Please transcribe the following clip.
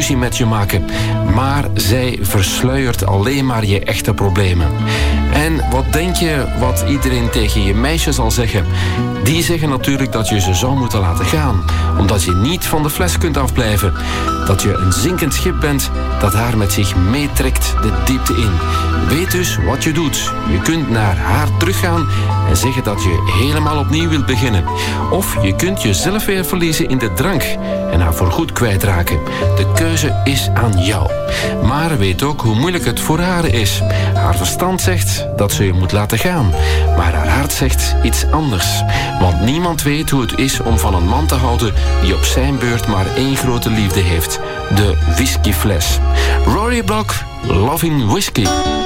ruzie met je maken. Maar zij versluiert alleen maar je echte problemen. En wat denk je wat iedereen tegen je meisje zal zeggen? Die zeggen natuurlijk dat je ze zou moeten laten gaan. Omdat je niet van de fles kunt afblijven. Dat je een zinkend schip bent dat haar met zich meetrekt de diepte in. Weet dus wat je doet. Je kunt naar haar teruggaan en zeggen dat je helemaal opnieuw wilt beginnen. Of je kunt jezelf weer verliezen in de drank en haar voorgoed kwijtraken. De keuze is aan jou. Maar weet ook hoe moeilijk het voor haar is. Haar verstand zegt dat ze je moet laten gaan. Maar haar hart zegt iets anders. Want niemand weet hoe het is om van een man te houden die op zijn beurt maar één grote liefde heeft. De whiskyfles. Rory Block, Loving Whiskey.